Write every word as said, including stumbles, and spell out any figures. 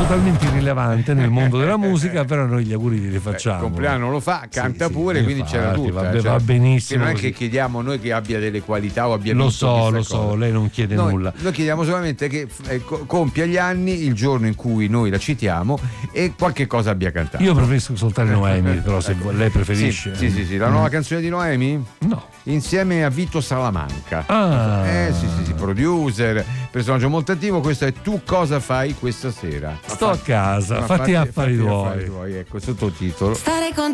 totalmente irrilevante nel mondo della musica, però noi gli auguri li facciamo. Il compleanno lo fa, canta sì, pure, sì, quindi infatti, c'era tutto. Va, cioè, va benissimo. non è così. che chiediamo noi che abbia delle qualità o abbia lo visto so, lo cosa. so, lei non chiede noi, nulla. Noi chiediamo solamente che eh, compia gli anni il giorno in cui noi la citiamo e qualche cosa abbia cantato. Io preferisco ascoltare Noemi, però se ecco. Lei preferisce. Sì, sì, sì, sì. La nuova mm. canzone di Noemi? No. Insieme a Vito Salamanca. Ah. Eh sì, sì, sì, producer, personaggio molto attivo. Questo è Tu cosa fai questa sera? Sto a casa, fatti, fatti affari tuoi. Ecco, sottotitolo. Stare con